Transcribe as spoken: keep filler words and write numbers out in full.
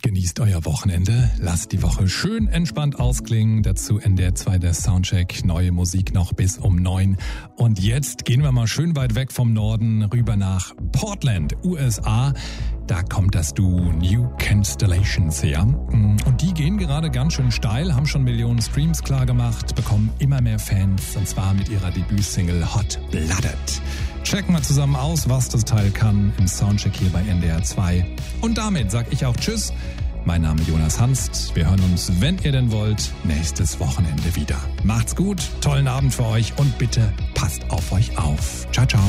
Genießt euer Wochenende, lasst die Woche schön entspannt ausklingen. Dazu N D R zwei der Soundcheck, neue Musik noch bis um neun. Und jetzt gehen wir mal schön weit weg vom Norden rüber nach Portland, U S A. Da kommt das Duo New Constellations her. Und die gehen gerade ganz schön steil, haben schon Millionen Streams klar gemacht, bekommen immer mehr Fans, und zwar mit ihrer Debütsingle Hot Blooded. Checken wir zusammen aus, was das Teil kann, im Soundcheck hier bei N D R zwei. Und damit sag ich auch Tschüss. Mein Name ist Jonas Hanst. Wir hören uns, wenn ihr denn wollt, nächstes Wochenende wieder. Macht's gut, tollen Abend für euch und bitte passt auf euch auf. Ciao, ciao.